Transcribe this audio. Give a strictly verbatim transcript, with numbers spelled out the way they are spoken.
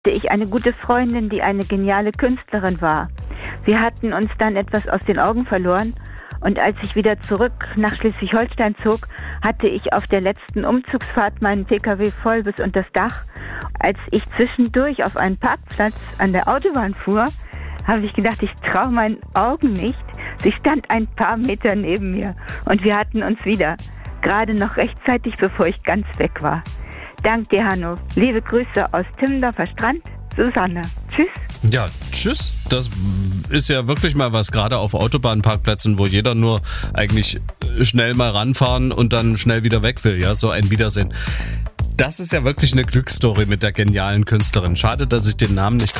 Ich eine gute Freundin, die eine geniale Künstlerin war. Wir hatten uns dann etwas aus den Augen verloren und als ich wieder zurück nach Schleswig-Holstein zog, hatte ich auf der letzten Umzugsfahrt meinen Pkw voll bis unter das Dach. Als ich zwischendurch auf einen Parkplatz an der Autobahn fuhr, habe ich gedacht, ich traue meinen Augen nicht. Sie stand ein paar Meter neben mir und wir hatten uns wieder. Gerade noch rechtzeitig, bevor ich ganz weg war. Dank dir, Hanno. Liebe Grüße aus Timmendorfer Strand, Susanne. Tschüss. Ja, tschüss. Das ist ja wirklich mal was, gerade auf Autobahnparkplätzen, wo jeder nur eigentlich schnell mal ranfahren und dann schnell wieder weg will. Ja, so ein Wiedersehen. Das ist ja wirklich eine Glücksstory mit der genialen Künstlerin. Schade, dass ich den Namen nicht